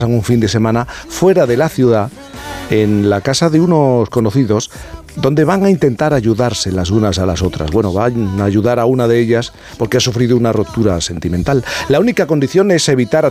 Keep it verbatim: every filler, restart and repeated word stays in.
un fin de semana fuera de la ciudad, en la casa de unos conocidos, donde van a intentar ayudarse las unas a las otras. Bueno, van a ayudar a una de ellas porque ha sufrido una ruptura sentimental. La única condición es evitar